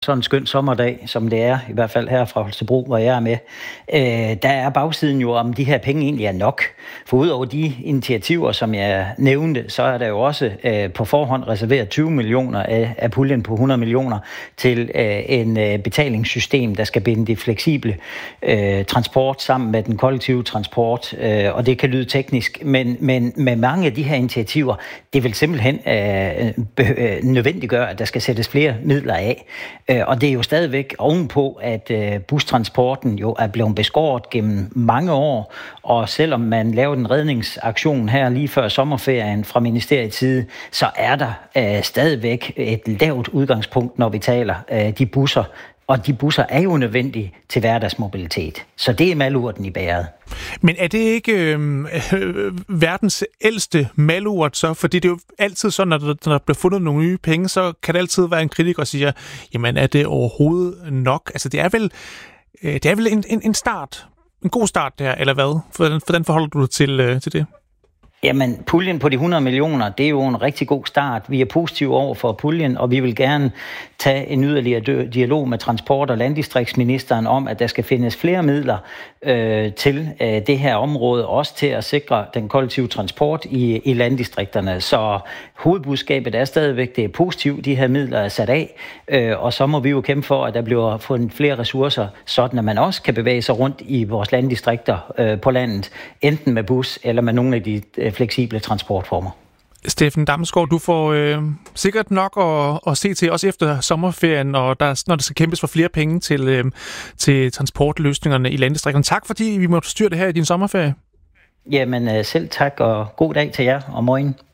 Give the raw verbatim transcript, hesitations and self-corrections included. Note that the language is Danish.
sådan en skøn sommerdag, som det er, i hvert fald her fra Holstebro, hvor jeg er med, øh, der er bagsiden jo, om de her penge egentlig er nok. For udover de initiativer, som jeg nævnte, så er der jo også øh, på forhånd reserveret tyve millioner af, af puljen på hundrede millioner til øh, en øh, betalingssystem, der skal binde de fleksible øh, transport sammen med den kollektive transport, øh, og det kan lyde teknisk, men, men med mange af de her initiativer, det vil simpelthen øh, be- nødvendiggøre, at der skal sættes flere midler af. Og det er jo stadigvæk ovenpå, at bustransporten jo er blevet beskåret gennem mange år, og selvom man laver en redningsaktion her lige før sommerferien fra ministeriets side, så er der øh, stadigvæk et lavt udgangspunkt, når vi taler øh, de busser, og de busser er jo nødvendige til hverdagsmobilitet. Så det er malurten i bæret. Men er det ikke øh, øh, verdens ældste malurt så? Fordi det er jo altid sådan, at når der bliver fundet nogle nye penge, så kan det altid være en kritiker, der siger, jamen er det overhovedet nok? Altså det er vel, øh, det er vel en, en, en start, en god start der, eller hvad? Hvordan forholder du dig til, øh, til det? Jamen, puljen på de hundrede millioner, det er jo en rigtig god start. Vi er positive over for puljen, og vi vil gerne tage en yderligere dialog med transport- og landdistriktsministeren om, at der skal findes flere midler øh, til øh, det her område, også til at sikre den kollektive transport i, i landdistrikterne. Så hovedbudskabet er stadigvæk, det er positivt, de her midler er sat af, øh, og så må vi jo kæmpe for, at der bliver fundet flere ressourcer, sådan at man også kan bevæge sig rundt i vores landdistrikter øh, på landet, enten med bus eller med nogle af de øh, fleksible transportformer. Steffen Damsgaard, du får øh, sikkert nok at, at se til, også efter sommerferien, og der, når der skal kæmpes for flere penge til, øh, til transportløsningerne i landdistrikterne. Tak fordi vi måtte styre det her i din sommerferie. Jamen selv tak, og god dag til jer og morgen.